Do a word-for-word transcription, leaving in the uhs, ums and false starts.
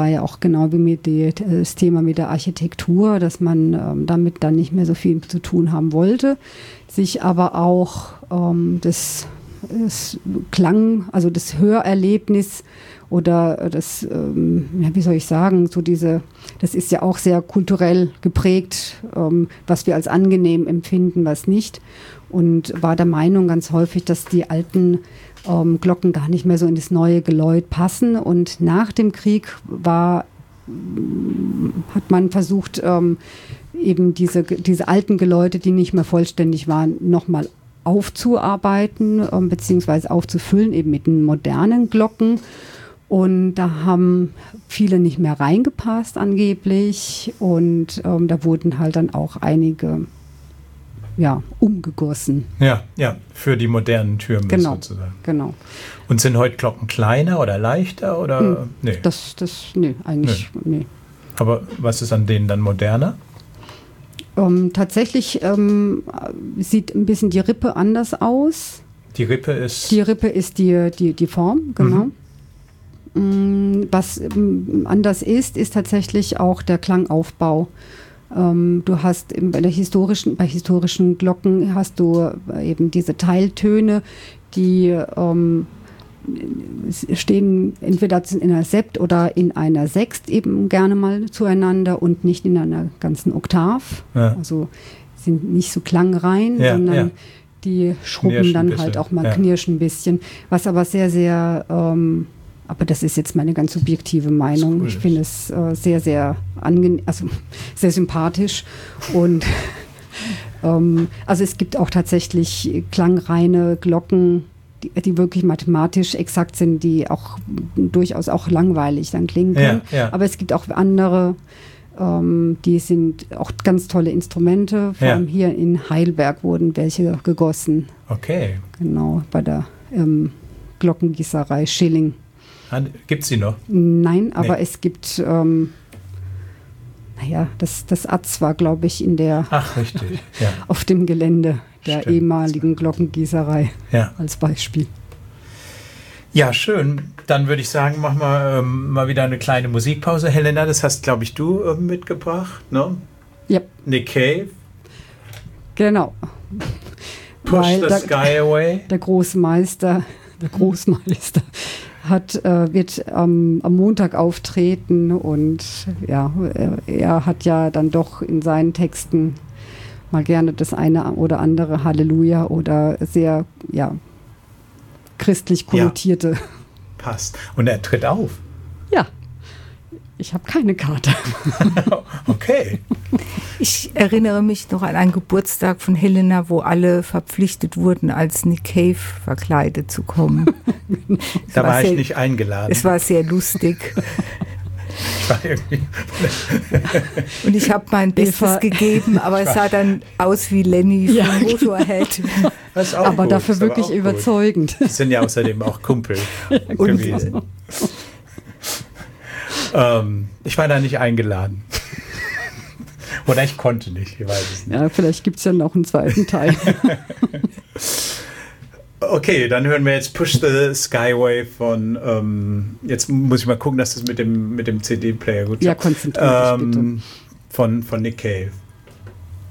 War ja auch genau wie mit die, das Thema mit der Architektur, dass man ähm, damit dann nicht mehr so viel zu tun haben wollte, sich aber auch ähm, das, das Klang, also das Hörerlebnis oder das, ähm, ja, wie soll ich sagen, so diese, das ist ja auch sehr kulturell geprägt, ähm, was wir als angenehm empfinden, was nicht. Und war der Meinung ganz häufig, dass die alten ähm, Glocken gar nicht mehr so in das neue Geläut passen. Und nach dem Krieg war, hat man versucht, ähm, eben diese, diese alten Geläute, die nicht mehr vollständig waren, nochmal aufzuarbeiten, ähm, beziehungsweise aufzufüllen, eben mit den modernen Glocken. Und da haben viele nicht mehr reingepasst angeblich. Und ähm, da wurden halt dann auch einige ja, umgegossen. Ja, ja, für die modernen Türme genau, sozusagen. Genau. Und sind heute Glocken kleiner oder leichter? Oder? Hm, nee. Das, das, nee, eigentlich, nee. nee. Aber was ist an denen dann moderner? Ähm, tatsächlich ähm, sieht ein bisschen die Rippe anders aus. Die Rippe ist? Die Rippe ist die, die, die Form, genau. Mhm. Was ähm, anders ist, ist tatsächlich auch der Klangaufbau. Ähm, du hast bei der historischen, bei historischen Glocken hast du eben diese Teiltöne, die ähm, stehen entweder in einer Sept oder in einer Sext eben gerne mal zueinander und nicht in einer ganzen Oktav. Ja. Also sind nicht so klangrein, ja, sondern ja. die schrubben dann halt auch mal, ja. knirschen ein bisschen. Was aber sehr, sehr, ähm, aber das ist jetzt meine ganz subjektive Meinung. Cool. Ich finde es äh, sehr, sehr angenehm, also sehr sympathisch und ähm, also es gibt auch tatsächlich klangreine Glocken, Die, die wirklich mathematisch exakt sind, die auch durchaus auch langweilig dann klingen können. Ja, ja. Aber es gibt auch andere, ähm, die sind auch ganz tolle Instrumente. Vor allem ja. hier in Heidelberg wurden welche gegossen. Okay. Genau, bei der ähm, Glockengießerei Schilling. Gibt es sie noch? Nein, aber nee. es gibt, ähm, naja, das, das A Z war, glaube ich, in der, Ach, richtig. Ja. auf dem Gelände der Stimmt. ehemaligen Glockengießerei ja. als Beispiel. Ja, schön. Dann würde ich sagen, machen wir ähm, mal wieder eine kleine Musikpause. Helena, das hast, glaube ich, du äh, mitgebracht, ne? Ja. Nick Cave. Genau. Push Weil the der, Sky Away. Der Großmeister, der Großmeister hat, äh, wird ähm, am Montag auftreten und ja, er, er hat ja dann doch in seinen Texten mal gerne das eine oder andere Halleluja oder sehr, ja, christlich konnotierte. Ja, passt. Und er tritt auf. Ja. Ich habe keine Karte. Okay. Ich erinnere mich noch an einen Geburtstag von Helena, wo alle verpflichtet wurden, als Nick Cave verkleidet zu kommen. Da war, war sehr, ich nicht eingeladen. Es war sehr lustig. Ich war irgendwie Und ich habe mein Bestes Eva. gegeben, aber es sah dann aus wie Lenny von Ja, Motorhead. Das ist auch aber gut. dafür ist wirklich aber überzeugend. Die sind ja außerdem auch Kumpel Ja, gewesen. genau. Ähm, ich war da nicht eingeladen. Oder ich konnte nicht, ich weiß es nicht. Ja, vielleicht gibt es ja noch einen zweiten Teil. Okay, dann hören wir jetzt Push the Skyway von, ähm, jetzt muss ich mal gucken, dass das mit dem, mit dem C D-Player gut ist. Ja, konzentriert dich ähm, bitte. Von, von Nick Cave.